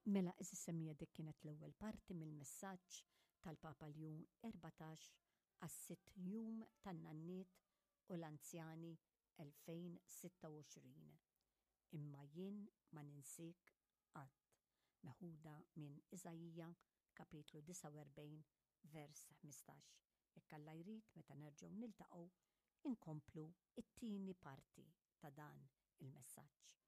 Mela is-semmija dik kienet l-ewwel parti mill-messaġġ tal-Papa Lju 14 għas-6 jum tan-nanniet u l-anzjani 2026. Imma jien ma ninsik qatt, meħuda minn Iżajija kapitlu 49 vers 15. Jekk Alla jrid meta nerġgħu niltaqgħu inkomplu it-tieni parti ta' dan il-messaġġ.